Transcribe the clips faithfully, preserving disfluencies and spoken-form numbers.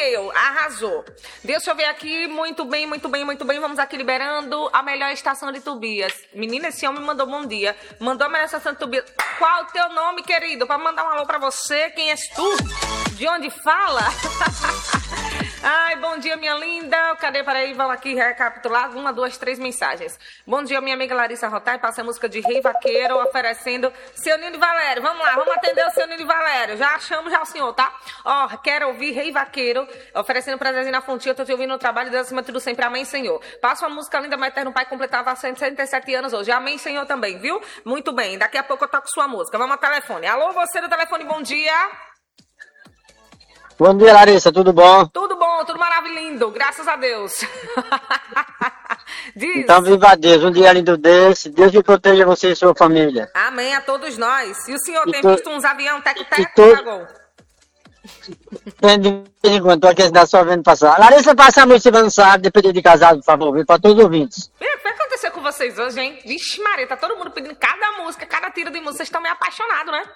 eu. Arrasou. Deixa eu ver aqui. Muito bem, muito bem, muito bem. Vamos aqui liberando a melhor estação de Tobias. Menina, esse homem mandou bom dia. Mandou a melhor estação de Tobias. Qual o teu nome, querido? Pra mandar um alô pra você. Quem és tu? De onde fala? Ai, bom dia, minha linda. Cadê? Peraí, vamos aqui recapitular. Uma, duas, três mensagens. Bom dia, minha amiga Larissa Rotai. Passa a música de Rei Vaqueiro, oferecendo seu Nino Valério. Vamos lá, vamos atender o seu Nino Valério. Já achamos já o senhor, tá? Ó, quero ouvir Rei Vaqueiro, oferecendo prazerzinho na fontinha. Eu tô te ouvindo no trabalho, Deus acima de tudo sempre. Amém, Senhor. Passa uma música linda, meu eterno pai completava sessenta e sete anos hoje. Amém, Senhor, também, viu? Muito bem. Daqui a pouco eu toco sua música. Vamos ao telefone. Alô, você do telefone, bom dia. Bom dia, Larissa, tudo bom? Tudo bom, tudo maravilhoso, graças a Deus. Diz. Então, viva Deus, um dia lindo desse, Deus que proteja você e sua família. Amém a todos nós. E o senhor e tem to... visto uns avião teco-teco, to... Dragão? Tem de vez em quando, tô aqui a cidade só vendo passar. Larissa, passa a música avançada, de pedido de casado, por favor, viu, pra todos os ouvintes. O que vai acontecer com vocês hoje, hein? Vixe, Maria, tá todo mundo pedindo cada música, cada tiro de música. Vocês estão meio apaixonados, né?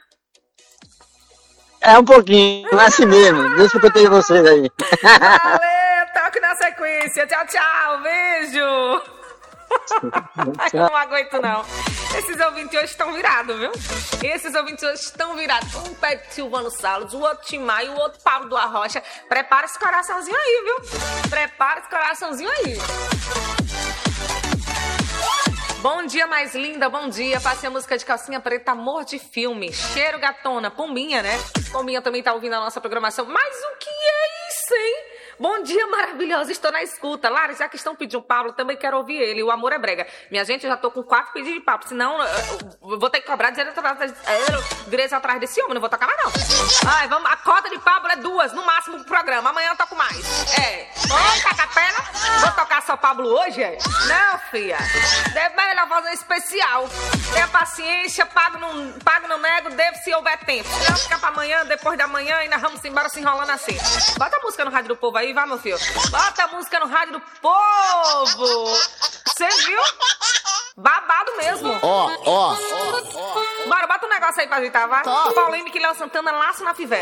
É um pouquinho, é assim mesmo. Deixa eu proteger vocês aí. Valeu, toque na sequência. Tchau, tchau, beijo. Eu não aguento, não. Esses ouvintes hoje estão virados, viu? Esses ouvintes hoje estão virados. Um pede Silvano Salles, o outro Tim Maia, o outro Pablo do Arrocha. Prepara esse coraçãozinho aí, viu? Prepara esse coraçãozinho aí. Bom dia, mais linda, bom dia. Passe a música de calcinha preta, amor de filme. Cheiro gatona, Pombinha, né? Pombinha também tá ouvindo a nossa programação. Mas o que é isso, hein? Bom dia, maravilhosa, estou na escuta. Lara, já que estão pedindo Pablo, também quero ouvir ele. O amor é brega. Minha gente, eu já tô com quatro pedidos de Pablo. Senão, eu vou ter que cobrar direito atrás, direito atrás desse homem. Não vou tocar mais, não. Ai, vamos, a cota de Pablo é duas, no máximo, pro programa. Amanhã eu toco mais. É. Oi, Cacapela. Vou tocar só Pablo hoje, é? Não, filha. Deve melhor fazer um especial. Tenha paciência, pago no, pago no nego, devo se houver tempo. Se não, ficar pra amanhã, depois da manhã, e nós vamos embora se enrolando assim. Bota a música no rádio do povo aí. Vai, meu filho. Bota a música no rádio do povo. Você viu? Babado mesmo. Ó, ó, ó. Bora, bota um negócio aí pra agitar, vai. Polêmica e Léo Santana, laço na fivela.